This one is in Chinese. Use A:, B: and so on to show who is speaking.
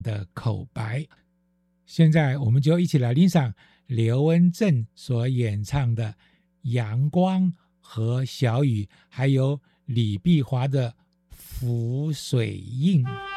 A: 的口白。现在我们就一起来欣赏刘文正所演唱的《阳光和小雨》，还有李碧华的《浮水印》。